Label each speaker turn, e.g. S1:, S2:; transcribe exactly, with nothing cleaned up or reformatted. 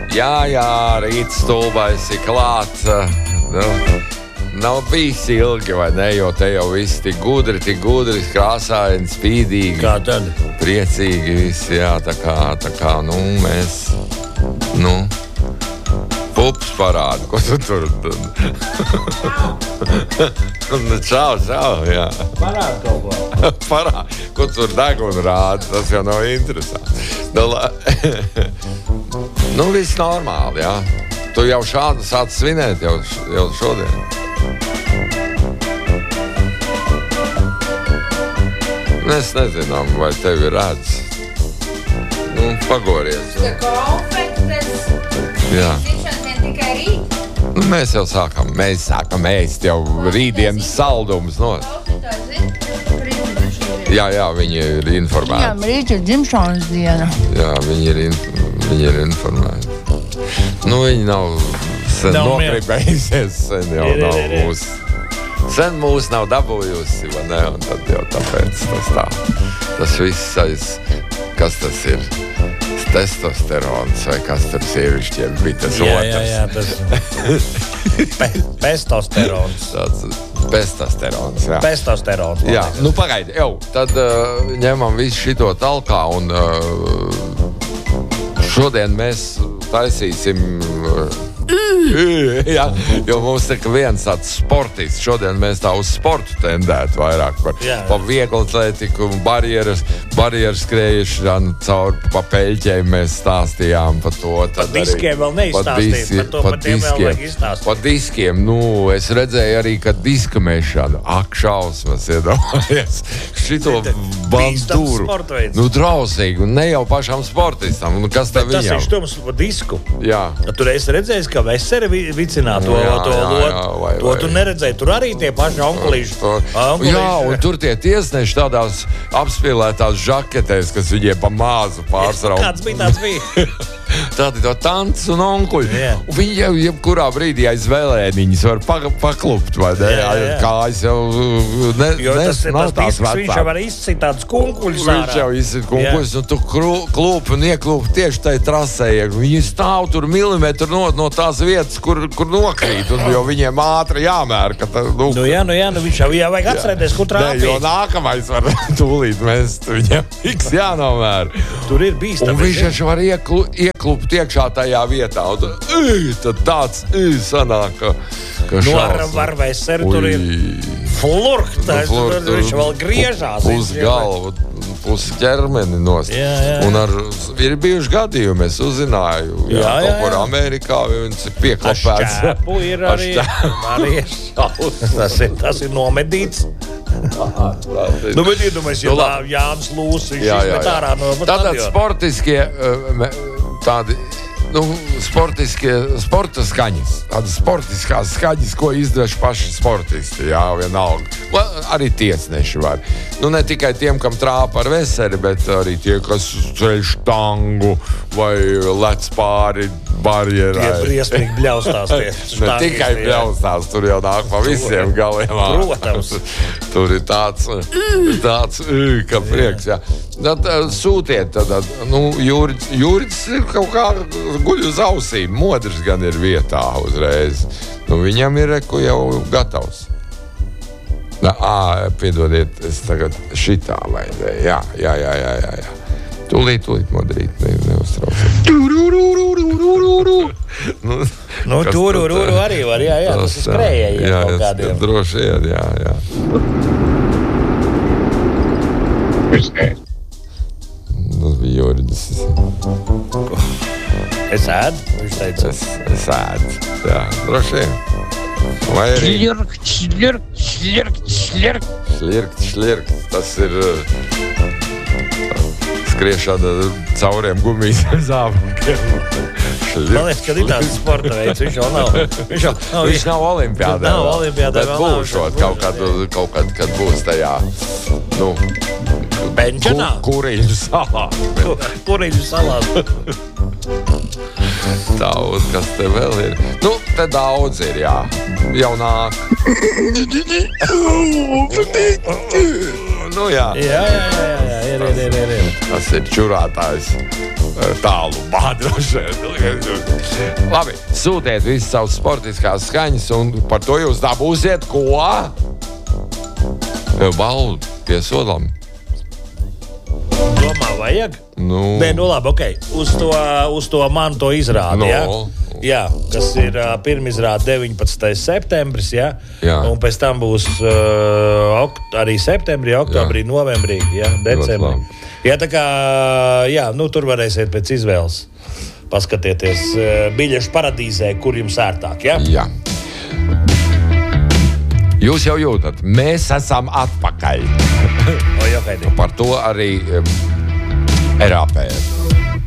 S1: Jā, jā, rīts stulbais ir klāt. Nu, nav bijis ilgi, vai ne? Jo te jau viss tik gudri, tik gudri, krāsaini, spīdīgi.
S2: Kā tad?
S1: Priecīgi visi, jā, tā kā, tā kā, nu, mēs, nu, pups parāda, ko tu tur. Čau, čau, jā.
S2: Parāda kaut ko.
S1: Parāda, ko tur degunu rāda, tas jau nav interesanti. Nu, nu viss normāli, jā. Tu jau šādu sāc svinēt jau, jau šodien. Mēs nezinām, vai tevi redz. Nu, pagories.
S3: Tā konfektes.
S1: Jā.
S3: Zimšanas tikai rīt.
S1: Nu, mēs jau sākam, mēs sākam ēst jau rītdienas saldumus no. Jā, jā, viņi ir informēti.
S4: Jā, rīt ir dzimšanas diena.
S1: Jā, viņi ir, in, viņi ir informēti. Nu, viņi nav sen
S2: Nav
S1: nokribējusies, sen jau
S2: Ir, ir,
S1: nav
S2: ir, ir.
S1: mūs. Sen mūs nav dabūjusi, vai ne? Un tad jau tāpēc tas tā. Tas viss aiz, kas tas ir? Testosterons vai kas tur sievišķiem bija tas
S2: Jā,
S1: otrs.
S2: jā, jā, tas pe pestosterons.
S1: Tāds testosterons, jā.
S2: Pestosterons.
S1: Jā, nu pagaidi, jau, tad uh, ņemam visu šito talkā un uh, šodien mēs taisīsim uh, jā, jo mums ir viens tāds sportists. Šodien mēs tā uz sportu tendētu vairāk par,
S2: Jā.
S1: par vieglu atlētiku, barjeras, barjeras skrējušanu caur pa peļķiem mēs stāstījām par to.
S2: Par diskiem vēl neizstāstījām, par to, par tiem vēl vajag izstāstīt.
S1: Par diskiem, nu, es redzēju arī, ka diska mešana, ak, šausmas, iedomājies, šito bandūru. Nu, drausīgi, un ne jau pašam sportistam, un kas tā
S2: Tas
S1: viņam?
S2: ir štoms par disku.
S1: Jā.
S2: Tur esi redzējis, ka veseri vi- vicinā to,
S1: Jā,
S2: to
S1: jā,
S2: lotu.
S1: jā, vai,
S2: To
S1: vai.
S2: tu neredzēji. Tur arī tie paši onkulīši. onkulīši.
S1: Jā, un tur tie tiesneši tādās apspīlētās žaketēs, kas viņiem pa māzu pārsvarā.
S2: Kāds bija, tāds bija.
S1: Tādi to tantes un onkuļi.
S2: Jā.
S1: Un viņi jau jebkurā brīdī aiz vēlēniņas var pa, paklupt, vai ne?
S2: Jā, jā.
S1: Kājas jau ne,
S2: Jo
S1: ne,
S2: tas,
S1: nav
S2: tas
S1: tās
S2: disks, viņš jau
S1: vecās.
S2: var izcīt tādus kunkuļus
S1: Viņš jau izsit kunkuļus, un tu klūp un ieklūp tieši tai trasē. Viņi stāv tur milimetru no, no tās vietas, kur, kur nokrīt, un jo viņiem ātri jāmēr, ka tā, nu,
S2: Nu jā, nu jā, nu viņš jau jā, vajag atcerēties, kur
S1: ne, jo
S2: trāpīt.
S1: nākamais var tūlīt mest, viņam tiks jānomēr.
S2: Tur ir
S1: Un
S2: bīstami.
S1: viņš taču var ieklu, ieklupt iekšā tajā vietā, un tad, ui, tad tāds ui, sanāk, ka, ka
S2: Nu ar,
S1: šausmas.
S2: ar veseri tur ir flurkt,
S1: Nu, flurkt,
S2: tur viņš vēl griežās.
S1: Pus galvu, pus ķermeni nost.
S2: Jā, jā.
S1: Un ar, ir bijuši gadījumi, es uzzināju, jā,
S2: Jā, jā,
S1: kaut kur
S2: jā.
S1: Amerikā viņš ir
S2: Ar
S1: pieklapēts.
S2: šķēpu ir
S1: Ar
S2: arī.
S1: šķēpu.
S2: arī ir šausmas. tas, ir, tas ir nomedīts. Nu, bet iedomājies, ja
S1: Nu,
S2: tā
S1: labi.
S2: Jānis Lūs, viņš
S1: Jā, jā,
S2: izmet
S1: jā.
S2: ārā no
S1: Tātad
S2: stadiona.
S1: sportiskie uh, me- tādi, nu, sportiskie, sporta skaņas. Tādas sportiskās skaņas, ko izdevuši paši sportisti, jā, vienalga. Va, arī tiesneši var. Nu, ne tikai tiem, kam trāpa ar veseli, bet arī tie, kas ceļ štangu vai lec pāri
S2: Tie
S1: barjerai.
S2: briesmīgi bļaustās. tie
S1: Ne
S2: štangisti,
S1: tikai
S2: jā.
S1: bļaustās, tur jau nāk pa visiem galiem.
S2: Protams.
S1: Tur ir tāds, tāds ū, ka prieks. Jā. Tad uh, sūtiet, tad, nu, Jūrits, Jūrits ir kaut kā guļ uz ausīm. Modrs gan ir vietā uzreiz. Nu, viņam ir reku jau gatavs. Nā, ā, piedodiet, es tagad šitā vajadzēju. Jā, jā, jā, jā, jā, jā. Tūlīt, tūlīt, modrīt, ne, neuztrauciet. Nu,
S2: Nu,
S1: kas
S2: tur,
S1: tad,
S2: tur arī var, jā, jā, tas ir skrējējiem
S1: jā,
S2: kaut
S1: jā,
S2: kādiem.
S1: droši vien, jā, jā. Tas bija Jūridis.
S2: Es ēdu, viņš teica.
S1: Es, es ēdu. Jā, droši vien. Vai arī
S4: Šļurk, šļurk, šļurk, šļurk.
S1: šlirkt, šlirkt. Tas ir uh, skriešana cauriem gumijas zābakiem.
S2: Man liekas, ka ir tāds sporta veids, viņš jau nav. Viņš jau nav.
S1: Viņš nav olimpiādē.
S2: Nav
S1: vēl,
S2: olimpiādē,
S1: bet
S2: vēl nav,
S1: būšot
S2: viņš
S1: kaut kad, kaut kad, kad būs tajā, nu,
S2: Benčanā.
S1: ku- Kuriļu salā.
S2: Kuriņu salās.
S1: Tā, un kas te vēl ir? Nu, te daudz ir, jā. Jau nāk. Nu, jā.
S2: Jā, jā, jā, jā, ir, ir, ir, ir.
S1: Tas ir čurātājs. tālumā droši vien. Labi, sūtiet visas savas sportiskās skaņas, un par to jūs dabūsiet ko? Balvu piesodām.
S2: Domā, vajag?
S1: Nu.
S2: Nē, nu labi, ok. Uz to, uz to man to izrādi,
S1: No.
S2: jā? Jā, kas ir uh, pirmizrāde deviņpadsmitais septembris, jā?
S1: Jā.
S2: Un pēc tam būs uh, ok, arī septembrī, oktobrī, jā. novembrī, jā, decembrī. Jā, tā kā, jā, nu tur varēsiet pēc izvēles paskatieties uh, biļešu paradīzē, kur jums ērtāk, jā?
S1: Jā. Jūs jau jūtat, mēs esam atpakaļ.
S2: O, jau,
S1: Par to arī um, R A P